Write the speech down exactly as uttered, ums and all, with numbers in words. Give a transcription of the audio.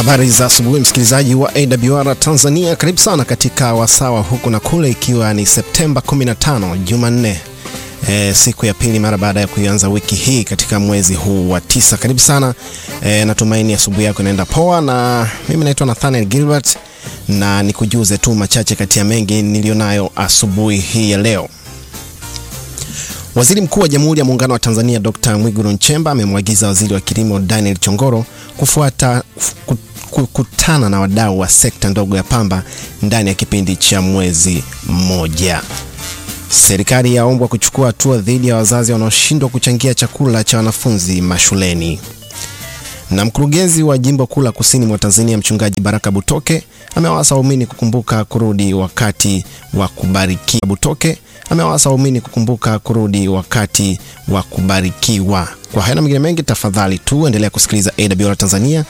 Habari za asubuhi msikilizaji wa A W R Tanzania, karibu sana katika wasawa huku na kule, ikiwa ni Septemba kumi na tano, Jumanne, e, siku ya pili mara baada ya kuanza wiki hii katika mwezi huu wa tisa. Karibu sana, e, natumaini asubuhi yako inaenda poa, na mimi naitwa Nathaniel Gilbert na nikujuze tu machache kati ya mengi nilionayo asubuhi hii ya leo. Waziri Mkuu wa Jamhuri ya Muungano wa Tanzania Doctor Mwigulu Nchemba amemwagiza Waziri wa Kilimo Daniel Chongoro kufuata kukutana na wadau wa sekta ndogo ya pamba ndani ya kipindi cha mwezi mmoja. Serikali yaombwa kuchukua hatua dhidi ya wazazi wanaoshindwa kuchangia chakula cha wanafunzi mashuleni. Na mkurugenzi wa Jimbo Kuu la Kusini mwa Tanzania Mchungaji Baraka Butoke amewasa waumini kukumbuka kurudi wakati wa kubarikiwa. Butoke amewasa waumini kukumbuka kurudi wakati wa kubarikiwa. Kwa haya na mengine mengi, tafadhali tu endelea kusikiliza A W R Tanzania.